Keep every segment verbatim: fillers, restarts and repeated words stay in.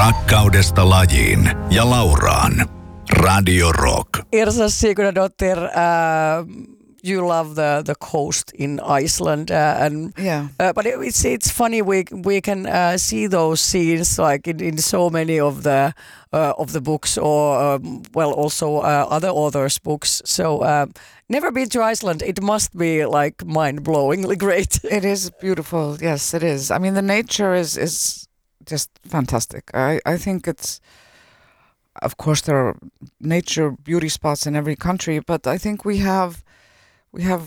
Rakkaudesta lajiin ja Lauraan. Radio Rock. Irsa Sigurdardottir, uh, you love the, the coast in Iceland, uh, and yeah. Uh, but it, it's it's funny we we can uh, see those scenes like in, in so many of the uh, of the books, or um, well also uh, other authors' books. So uh, never been to Iceland. It must be like mind-blowingly great. It is beautiful. Yes, it is. I mean, the nature is is just fantastic. I I think it's. Of course, there are nature beauty spots in every country, but I think we have we have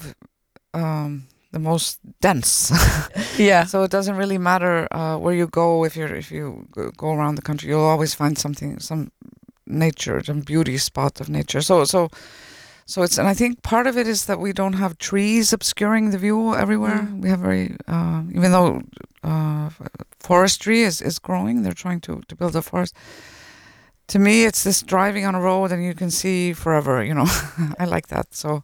um, the most dense. Yeah. So it doesn't really matter uh, where you go. If you if you go around the country, you'll always find something, some nature, some beauty spot of nature. So so so it's, and I think part of it is that we don't have trees obscuring the view everywhere. Mm. We have very uh, even though uh, forestry is is growing, they're trying to to build a forest. To me, it's this driving on a road and you can see forever, you know. I like that. So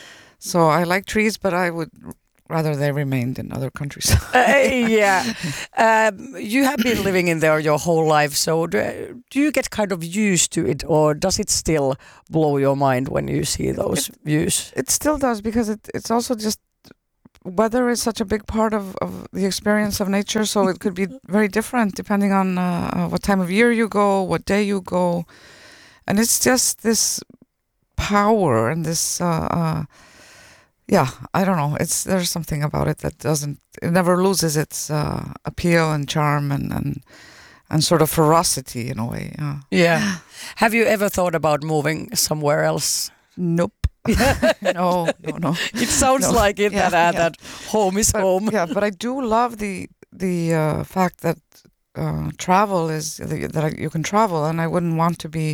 so I like trees, but I would rather they remained in other countries. uh, yeah. Um, you have been living in there your whole life, so do, do you get kind of used to it, or does it still blow your mind when you see those it, views? It still does, because it, it's also just, weather is such a big part of, of the experience of nature, so it could be very different depending on uh, what time of year you go, what day you go, and it's just this power and this, uh, uh, yeah, I don't know, it's there's something about it that doesn't, it never loses its uh, appeal and charm and, and and sort of ferocity in a way. Yeah. Yeah. Have you ever thought about moving somewhere else? Nope. no, no, no. It sounds no. like it, yeah, that, uh, yeah. that home is but, home. Yeah, but I do love the the uh, fact that uh, travel is, that I, you can travel, and I wouldn't want to be,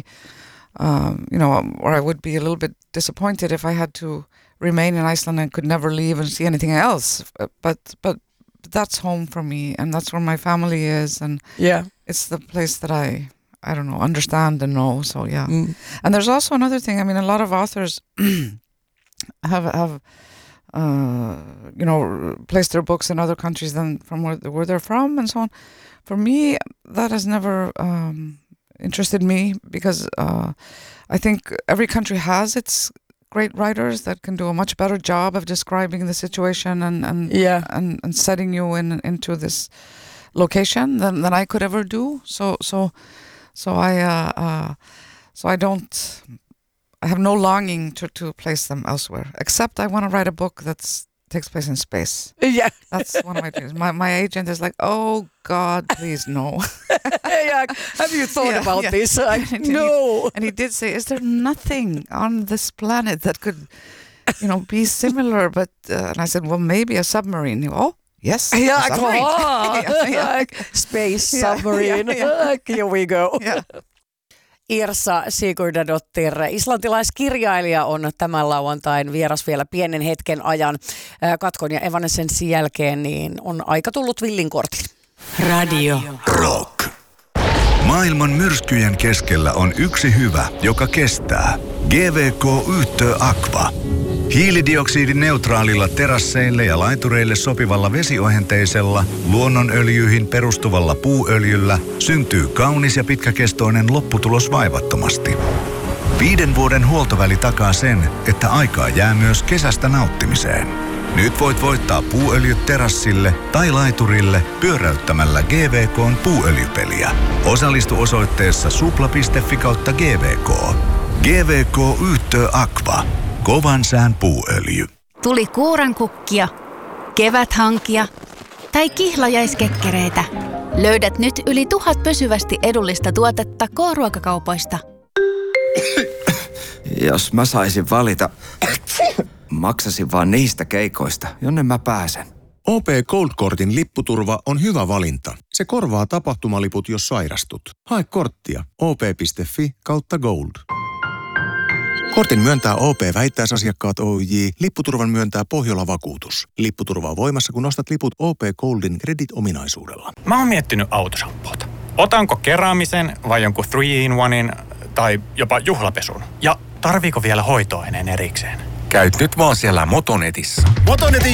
um, you know, or I would be a little bit disappointed if I had to remain in Iceland and could never leave and see anything else. But but that's home for me, and that's where my family is, and yeah, it's the place that I. I don't know, understand and know. So yeah, mm. and there's also another thing. I mean, a lot of authors have have uh, you know placed their books in other countries than from where where they're from, and so on. For me, that has never um, interested me, because uh, I think every country has its great writers that can do a much better job of describing the situation and and yeah. and, and setting you in into this location than than I could ever do. So so. So I, uh, uh, so I don't, I have no longing to, to place them elsewhere. Except I want to write a book that takes place in space. Yeah, that's one of my dreams. My my agent is like, oh God, please no. Yeah, have you thought yeah, about yeah. this? Like, and no. He, and he did say, is there nothing on this planet that could, you know, be similar? But uh, and I said, well, maybe a submarine. He, oh. Yes. Yeah, submarine. yeah, yeah. Space submarine. Yeah, yeah. Here we go. Yeah. Irsa Sigurdardottir, islantilaiskirjailija, on tämän lauantain vieras vielä pienen hetken ajan. Katkon ja Evanescensin jälkeen niin on aika tullut villinkortille. Radio Rock. Maailman myrskyjen keskellä on yksi hyvä, joka kestää. G V K Yhtö Aqua. Hiilidioksidineutraalilla terasseille ja laitureille sopivalla vesiohenteisella, luonnonöljyihin perustuvalla puuöljyllä syntyy kaunis ja pitkäkestoinen lopputulos vaivattomasti. Viiden vuoden huoltoväli takaa sen, että aikaa jää myös kesästä nauttimiseen. Nyt voit voittaa puuöljyt terassille tai laiturille pyöräyttämällä G V K:n puuöljypeliä. Osallistu osoitteessa supla piste fi kautta G V K. G V K Yhtö Aqua. Kovan sään puuöljy. Tuli kuurankukkia, keväthankia tai kihlajaiskekkereitä. Löydät nyt yli tuhat pysyvästi edullista tuotetta K-ruokakaupoista. Jos mä saisin valita, maksasin vaan niistä keikoista, jonne mä pääsen. O P Gold-kortin lipputurva on hyvä valinta. Se korvaa tapahtumaliput, jos sairastut. Hae korttia op piste fi kautta gold. Kortin myöntää O P-vähittäisasiakkaat Oyj. Lipputurvan myöntää Pohjola-vakuutus. Lipputurva on voimassa, kun ostat liput O P Goldin Credit-ominaisuudella. Mä oon miettinyt autoshampoota. Otanko keräämisen vai jonkun three in onein tai jopa juhlapesun? Ja tarviiko vielä hoitoaineen erikseen? Käyt nyt vaan siellä Motonetissä. Motonetin